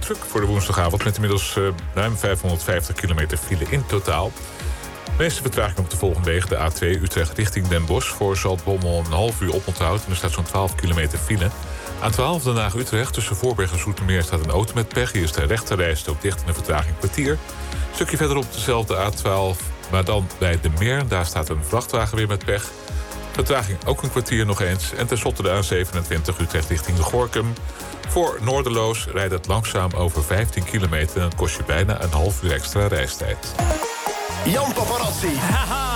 druk voor de woensdagavond... met inmiddels ruim 550 kilometer file in totaal. De meeste vertraging op de volgende wegen. De A2 Utrecht richting Den Bosch. Voor Zaltbommel een half uur oponthoud. En er staat zo'n 12 kilometer file. A12 Den Haag-Utrecht. Tussen Voorberg en Zoetermeer staat een auto met pech. Hier is de rechterrijstrook dicht en een vertraging kwartier. Een stukje verderop dezelfde A12... maar dan bij De Meer. Daar staat een vrachtwagen weer met pech. Vertraging ook een kwartier nog eens. En tenslotte de A27 Utrecht richting Gorinchem. Voor Noorderloos rijdt het langzaam over 15 kilometer... en het kost je bijna een half uur extra reistijd. Jan Paparazzi.